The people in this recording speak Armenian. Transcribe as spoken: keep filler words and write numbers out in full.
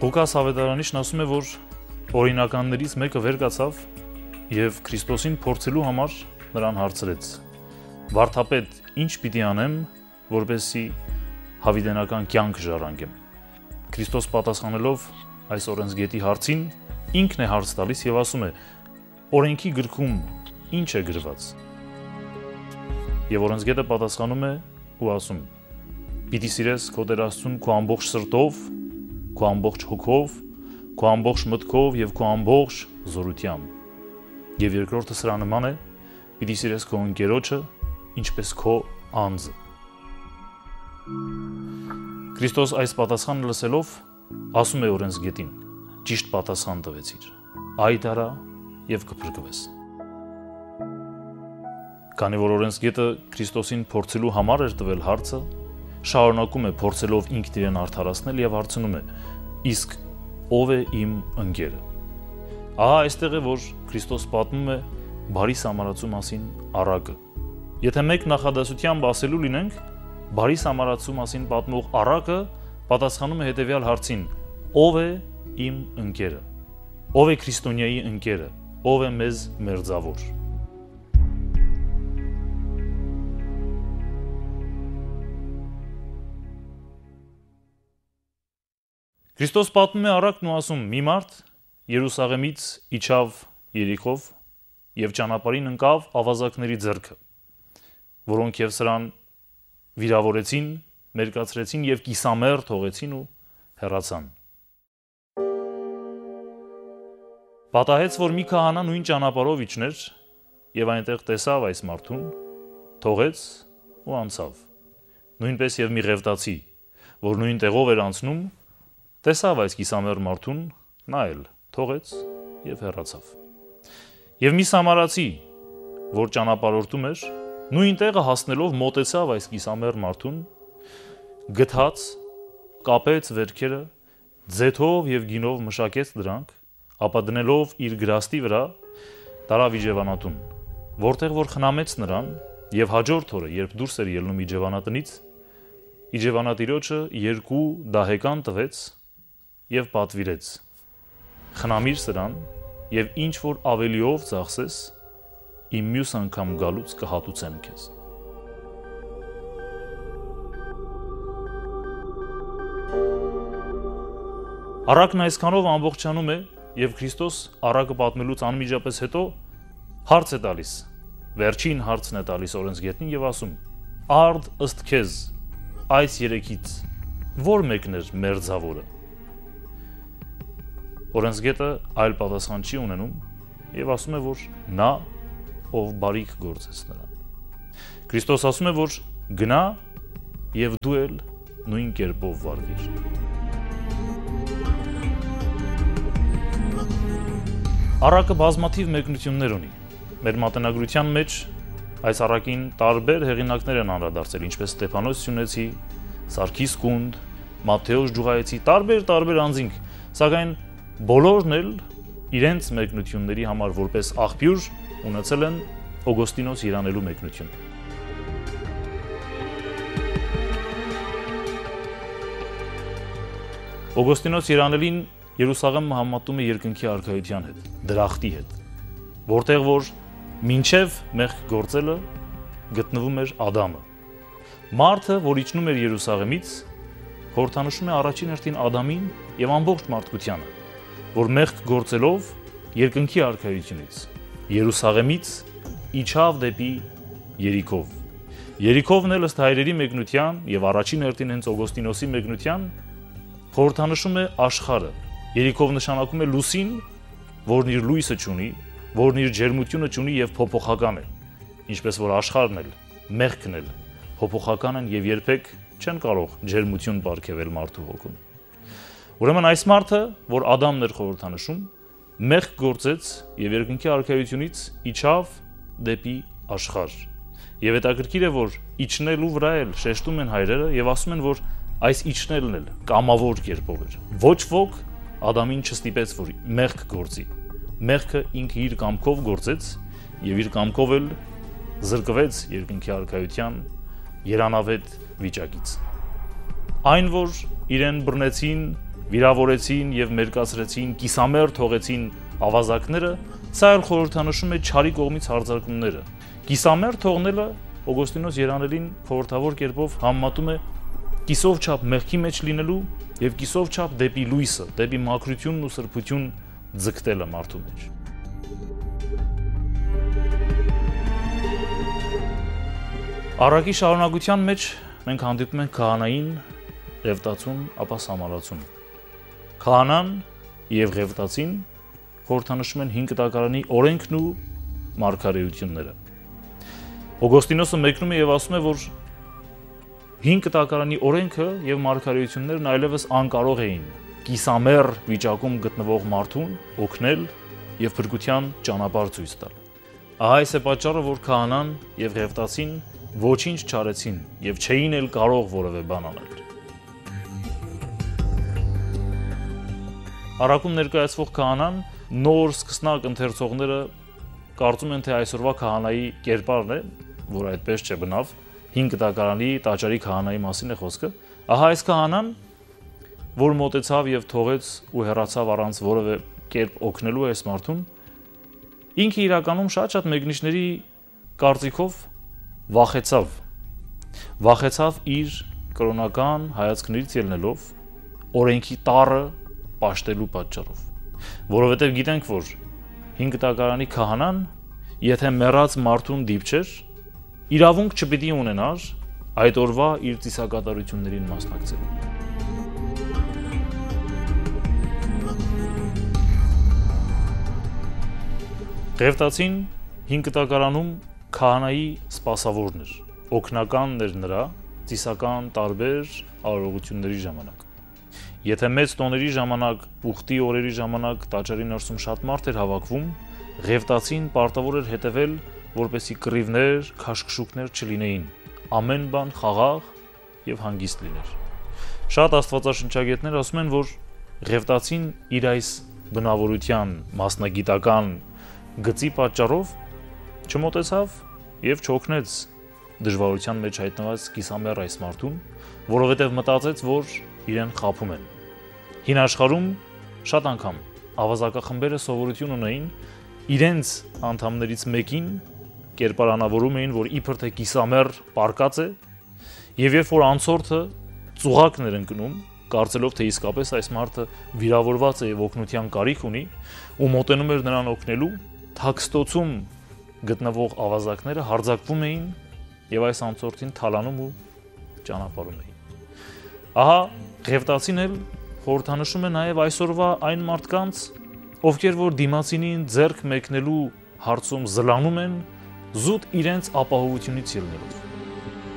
Ղուկաս ավետարանիչն ասում է, որ օրինականներից մեկը վեր կացավ եւ Քրիստոսին փորձելու համար նրան հարցրեց. «Վարդապետ, ինչ պիտի անեմ, որպեսզի հավիտենական կյանք ժառանգեմ»։ Քրիստոս պատասխանելով այս օրենսգետի հարցին, ինքն է հարց տալիս եւ ասում է. «Օրենքի գրքում ինչ է գրված»։ Եվ օրենսգետը պատասխանում է ու ասում. «Պիտի սիրես քո Տեր Աստծուն քո ամբողջ սրտով, քո ամբողջ հոգով, քո ամբողջ մտքով եւ քո ամբողջ զորությամբ»։ Եվ երկրորդը սրա նման է. «Պիտի սիրես քո ընկերոջը, ինչպես քո անձը»։ Քրիստոս այս պատասխանը լսելով ասում է օրենսգետին. «Ճիշտ պատասխան տվեցիր, այդ արա եւ կփրկվես»։ Քանի որ օրենսգետը Քրիստոսին փորձելու համար էր տվել հարցը, շարունակում է փորձելով ինքն իրեն արդարացնել եւ հարցնում է. «Իսկ ով է իմ ընկերը»։ Ահա այստեղ է, որ Քրիստոս պատմում է բարի սամարացու մասին առակը։ Եթե մեկ նախադասությամբ ասելու լինենք, բարի սամարացու մասին պատմող առակը պատասխանում է հետեւյալ հարցին. «Ով է իմ ընկերը»։ Ով է քրիստոնյայի ընկերը, ով է մեզ մերձավոր։ Քրիստոս պատմում է առակն ու ասում. «Մի մարդ Երուսաղեմից իջավ Երիքով եւ ճանապարհին ընկավ ավազակների ձեռքը, որոնք եւ սրան վիրավորեցին, մերկացրեցին եւ կիսամեռ թողեցին ու հեռացան։ Պատահեց, որ մի քահանա նույն ճանապարհով իջներ եւ այնտեղ տեսավ այս մարդուն, թողեց ու անցավ։ Նույնպես եւ մի ղևտացի, որ նույն տեղով էր անցնում, տեսավ այս կիսամեռ մարդուն, նա էլ թողեց եւ հեռացավ։ Եվ մի սամարացի, որ ճանապարհորդում էր, նույն տեղը հասնելով մոտեցավ այս կիսամեռ մարդուն, գթաց, կապեց վերքերը, ձեթով եւ գինով մշակեց դրանք, ապա դնելով իր գրաստի վրա, տարավ իջևանատուն, որտեղ որ խնամեց նրան, եւ հաջորդ օրը, երբ դուրս էր ելնում իջևանատնից, իջևանատիրոջը երկու դահեկան տվեց եւ պատվիրեց. «Խնամիր սրան եւ ինչ որ ավելիով ծախսես, իմ մյուս անգամ գալուց կհատուցեմ քեզ»։ Առակն այսքանով ամբողջանում է եւ Քրիստոս առակը պատմելուց անմիջապես հետո հարց է տալիս, վերջին հարցն է տալիս օրենսգետին եւ ասում. «Արդ ըստ քեզ այս երեքից ո՞ր մեկն էր մերձավորը»։ Օրենսգետը այլ պատասխան չի ունենում եւ ասում է, որ նա, ով բարիք գործեց նրան։ Քրիստոս ասում է, որ գնա եւ դու էլ նույն կերպով վարվիր։ Առակը բազմաթիվ մեկնություններ ունի։ Մեր մատենագրության մեջ այս առակին տարբեր հեղինակներ են անդրադարձել, ինչպես Ստեփանոս Սյունեցի, Սարգիս Կունդ, Մատթեոս Ջուղայեցի, տարբեր-տարբեր անձինք, սակայն բոլորն էլ իրենց մեկնությունների համար որպես աղբյուր ունեցել են Օգոստինոս Հիրանելու մեկնությունը։ Օգոստինոս Հիրանելին Երուսաղեմը համատում է երկնքի արքայության հետ, դրախտի հետ, որտեղ որ մինչև մեղք գործելը գտնվում էր Ադամը։ Մարդը, որ իջնում էր Երուսաղեմից, խորհրդանշում է առաջին հերթին Ադամին եւ ամբողջ մարդկությանը, որ մեղք գործելով երկնքի արքայությունից Երուսաղեմից իջավ դեպի Երիքով։ Երիքովն էլ ըստ հայրերի մեկնության եւ առաջին հերթին հենց Օգոստինոսի մեկնության խորհրդանշում է աշխարհը։ Երիքով նշանակում է լուսին, որն իր լույսը չունի, որն իր ջերմությունը չունի եւ փոփոխական է, ինչպես որ աշխարհն էլ, մեղքն էլ փոփոխական են եւ երբեք չեն կարող ջերմություն պարգևել մարդու հոգուն։ Ուրեմն այս մարդը, որ Ադամն էր խորհրդանշում, մեղք գործեց եւ երկնքի արքայությունից իջավ դեպի աշխարհ։ Եվ հետաքրքիր է, որ իջնելու վրա էլ շեշտում են հայրերը եւ ասում են, որ այս իջնելն էլ կամավոր կերպով էր։ Ոչ ոք Ադամին չստիպեց, որ մեղք գործի։ Մեղքը ինքը իր կամքով գործեց եւ իր կամքով էլ զրկվեց երկնքի արքայության երանավետ վիճակից։ Այն, որ իրեն բռնեցին, վիրավորեցին եւ մերկացրեցին, կիսամեռ թողեցին ավազակները, սա էլ խորհրդանշում է չարի կողմից հարձակումները։ Կիսամեռ թողնելը Օգոստինոս Երանելին խորհրդավոր կերպով համեմատում է կիսով չափ մեղքի մեջ լինելու եւ կիսով չափ դեպի լույսը, դեպի մաքրությունն ու սրբություն ձգտելը մարդու մեջ։ Առակի շարունակության մեջ մենք հանդիպում ենք քահանային, Ղևտացուն, ապա Սամարացուն։ Քահանան եւ Ղևտացին խորհրդանշում են հին կտակարանի օրենքն ու մարգարեությունները։ Օգոստինոսը մեկնում է եւ ասում է, որ հին կտակարանի օրենքը եւ մարգարեություններն այլևս անկարող էին կիսամեռ վիճակում գտնվող մարդուն օգնել եւ փրկության ճանապարհ ցույց տալ։ Ահա այս է պատճառը, որ քահանան եւ Ղևտացին ոչինչ չարեցին եւ չէին էլ կարող որևէ բան անել։ Առաքում ներկայացվող քահանան նոր սկսնակ ընթերցողները կարծում են, թե այսօրվա քահանայի կերպարն է, որ այդպես չէ բնավ, հին կտակարանի տաճարի քահանայի մասին է խոսքը։ Ահա այս քահանան, որ մոտեցավ եւ թողեց ու հեռացավ առանց որևէ կերպ օգնելու այս մարդուն, ինքը իրականում շատ-շատ մեկնիչների կարծիքով վախեցավ։ Վախեցավ իր կրոնական հայացքներից ելնելով օրենքի տառը պաշտելու պատճառով, որովհետև գիտենք, որ հին կտակարանի քահանան, եթե մեռած մարդուն դիպչեր, իրավունք չպիտի ունենար այդ օրվա իր ծիսակատարություններին մասնակցելու։ Ղևտացին հին կտակարանում քահանայի սպասավորն էր, օգնականն էր նրա ծիսական տարբեր արարողությունների ժամանակ։ Եթե մեծ տոների ժամանակ, ուխտի օրերի ժամանակ տաճարի ներսում շատ մարդ էր հավաքվում, Ղևտացին պարտավոր էր հետևել, որպեսզի կռիվներ, քաշքշուկներ չլինեին, ամեն բան խաղաղ եւ հանգիստ լիներ։ Շատ աստվածաշնչագետներ ասում են, որ Ղևտացին իր այս բնավորության մասնագիտական գծի պատճառով չմոտեցավ եւ չօգնեց դժվարության մեջ հայտնված կիսամեռ այս մարդուն, որովհետեւ մտածեց, որ իրեն խաբում են։ Հին աշխարհում շատ անգամ ավազակախմբերը սովորություն ունեին իրենց անդամներից մեկին կերպարանավորում էին, որ իբր թե կիսամեռ պարկած է, եւ երբ որ անցորդը ծուղակն էր ընկնում, կարծելով թե իսկապես այս մարդը վիրավորված է եւ օգնության կարիք ունի, ու մոտենում էր նրան օգնելու, թաքստոցում գտնվող ավազակները հարձակվում էին եւ այս անցորդին թալանում ու ճանապարհում էին։ Ահա Ղևտացին էլ խորհրդանշում է նաեւ այսօրվա այն մարդկանց, ովքեր որ դիմացինին ձեռք մեկնելու հարցում զլանում են, զուտ իրենց ապահովությունից ելնելով։